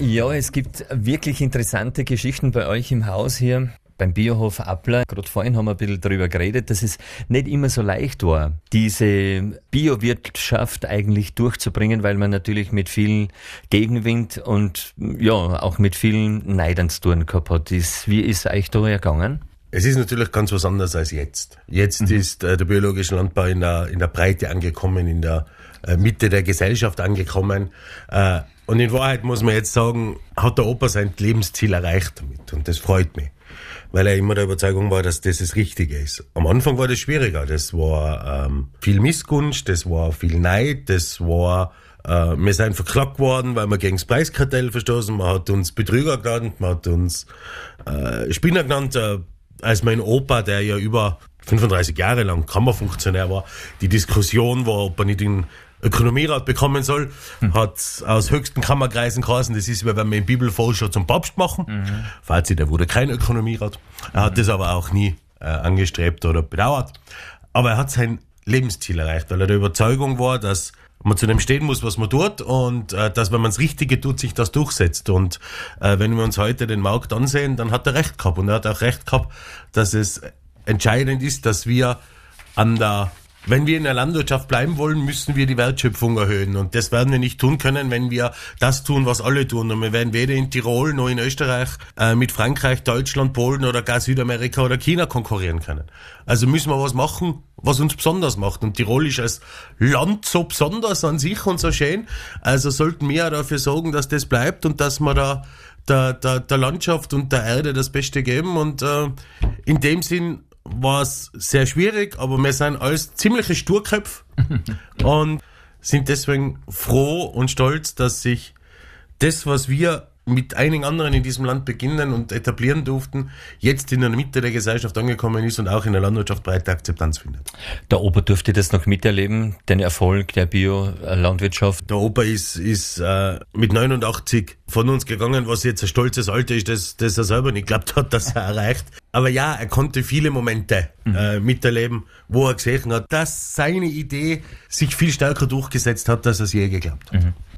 Ja, es gibt wirklich interessante Geschichten bei euch im Haus hier. Beim Biohof Appler, gerade vorhin haben wir ein bisschen darüber geredet, dass es nicht immer so leicht war, diese Biowirtschaft eigentlich durchzubringen, weil man natürlich mit viel Gegenwind und ja auch mit vielen Neidern zu tun gehabt hat. Wie ist es euch da ergangen? Es ist natürlich ganz was anderes als jetzt. Jetzt ist der biologische Landbau in der Breite angekommen, in der Mitte der Gesellschaft angekommen. Und in Wahrheit muss man jetzt sagen, hat der Opa sein Lebensziel erreicht damit. Und das freut mich, weil er immer der Überzeugung war, dass das Richtige ist. Am Anfang war das schwieriger. Das war viel Missgunst, das war viel Neid, das war... wir sind verklagt worden, weil wir gegen das Preiskartell verstoßen. Man hat uns Betrüger genannt, man hat uns Spinner genannt. Als mein Opa, der ja über 35 Jahre lang Kammerfunktionär war, die Diskussion war, ob er nicht den Ökonomierat bekommen soll, hat aus höchsten Kammerkreisen geheißen, das ist, wenn wir den Bibelforscher zum Papst machen. Fazit, er wurde kein Ökonomierat. Er hat das aber auch nie angestrebt oder bedauert. Aber er hat sein Lebensziel erreicht, weil er der Überzeugung war, dass man zu dem stehen muss, was man tut und dass, wenn man das Richtige tut, sich das durchsetzt. Und wenn wir uns heute den Markt ansehen, dann hat er recht gehabt. Und er hat auch recht gehabt, dass es entscheidend ist, dass wir wenn wir in der Landwirtschaft bleiben wollen, müssen wir die Wertschöpfung erhöhen. Und das werden wir nicht tun können, wenn wir das tun, was alle tun. Und wir werden weder in Tirol noch in Österreich mit Frankreich, Deutschland, Polen oder gar Südamerika oder China konkurrieren können. Also müssen wir was machen, was uns besonders macht. Und Tirol ist als Land so besonders an sich und so schön. Also sollten wir dafür sorgen, dass das bleibt und dass wir der Landschaft und der Erde das Beste geben. Und in dem Sinn war es sehr schwierig, aber wir sind alles ziemliche Sturköpfe und sind deswegen froh und stolz, dass sich das, was wir mit einigen anderen in diesem Land beginnen und etablieren durften, jetzt in der Mitte der Gesellschaft angekommen ist und auch in der Landwirtschaft breite Akzeptanz findet. Der Opa dürfte das noch miterleben, den Erfolg der Bio-Landwirtschaft? Der Opa ist mit 89 von uns gegangen, was jetzt ein stolzes Alter ist, das er selber nicht geglaubt hat, dass er erreicht. Aber ja, er konnte viele Momente miterleben, wo er gesehen hat, dass seine Idee sich viel stärker durchgesetzt hat, als er es je geglaubt hat.